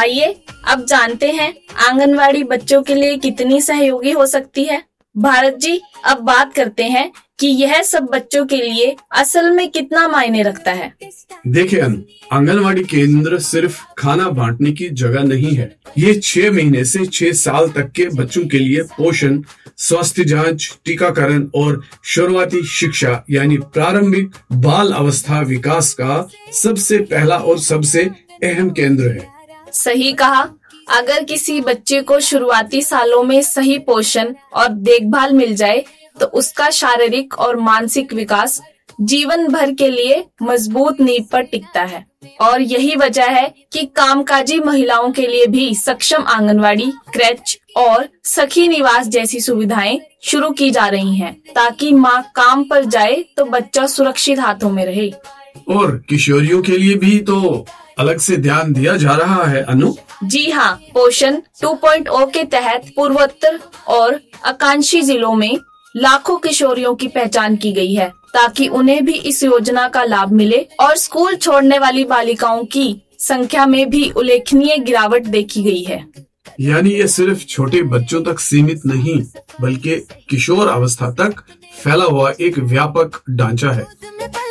आइए अब जानते हैं आंगनवाड़ी बच्चों के लिए कितनी सहयोगी हो सकती है। भारत जी, अब बात करते हैं कि यह सब बच्चों के लिए असल में कितना मायने रखता है। देखिए अनु, आंगनवाड़ी केंद्र सिर्फ खाना बांटने की जगह नहीं है। ये 6 महीने से 6 साल तक के बच्चों के लिए पोषण, स्वास्थ्य जांच, टीकाकरण और शुरुआती शिक्षा यानी प्रारंभिक बाल अवस्था विकास का सबसे पहला और सबसे अहम केंद्र है। सही कहा। अगर किसी बच्चे को शुरुआती सालों में सही पोषण और देखभाल मिल जाए तो उसका शारीरिक और मानसिक विकास जीवन भर के लिए मजबूत नींव पर टिकता है। और यही वजह है कि कामकाजी महिलाओं के लिए भी सक्षम आंगनवाड़ी, क्रैच और सखी निवास जैसी सुविधाएं शुरू की जा रही हैं, ताकि माँ काम पर जाए तो बच्चा सुरक्षित हाथों में रहे। और किशोरियों के लिए भी तो अलग से ध्यान दिया जा रहा है अनु। जी हाँ, पोषण 2.0 के तहत पूर्वोत्तर और आकांक्षी जिलों में लाखों किशोरियों की पहचान की गई है, ताकि उन्हें भी इस योजना का लाभ मिले। और स्कूल छोड़ने वाली बालिकाओं की संख्या में भी उल्लेखनीय गिरावट देखी गई है। यानी ये सिर्फ छोटे बच्चों तक सीमित नहीं, बल्कि किशोर अवस्था तक फैला हुआ एक व्यापक ढांचा है।